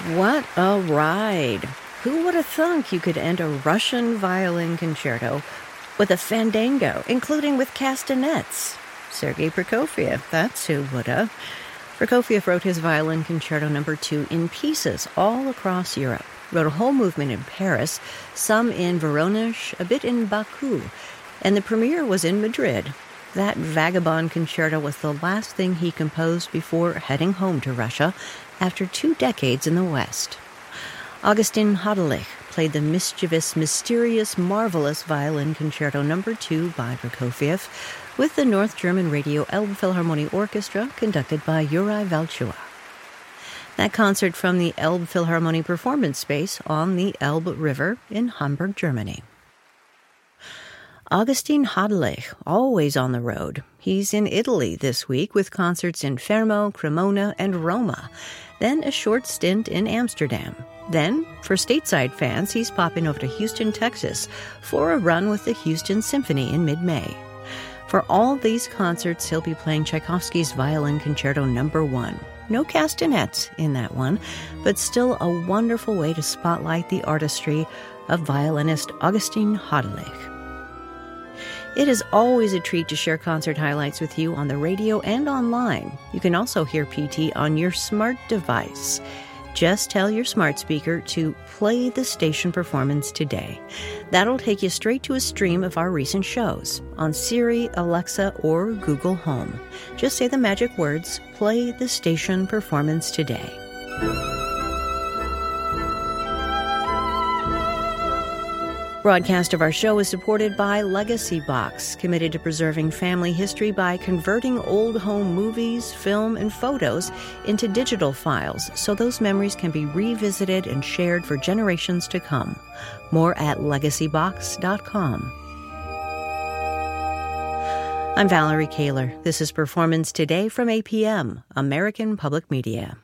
What a ride! Who would have thunk you could end a Russian violin concerto with a fandango, including with castanets? Sergei Prokofiev, that's who would have. Prokofiev wrote his Violin Concerto No. 2 in pieces all across Europe, wrote a whole movement in Paris, some in Voronezh, a bit in Baku, and the premiere was in Madrid. That vagabond concerto was the last thing he composed before heading home to Russia after 2 decades in the West. Augustin Hadelich played the mischievous, mysterious, marvelous Violin Concerto No. 2 by Prokofiev with the North German Radio Elbphilharmonie Orchestra conducted by Juraj Valchua. That concert from the Elbphilharmonie Performance Space on the Elbe River in Hamburg, Germany. Augustin Hadelich, always on the road. He's in Italy this week with concerts in Fermo, Cremona, and Roma. Then a short stint in Amsterdam. Then, for stateside fans, he's popping over to Houston, Texas for a run with the Houston Symphony in mid-May. For all these concerts, he'll be playing Tchaikovsky's Violin Concerto No. 1. No castanets in that one, but still a wonderful way to spotlight the artistry of violinist Augustin Hadelich. It is always a treat to share concert highlights with you on the radio and online. You can also hear PT on your smart device. Just tell your smart speaker to play the station performance today. That'll take you straight to a stream of our recent shows on Siri, Alexa, or Google Home. Just say the magic words, play the station performance today. Broadcast of our show is supported by Legacy Box, committed to preserving family history by converting old home movies, film, and photos into digital files so those memories can be revisited and shared for generations to come. More at legacybox.com. I'm Valerie Kaler. This is Performance Today from APM, American Public Media.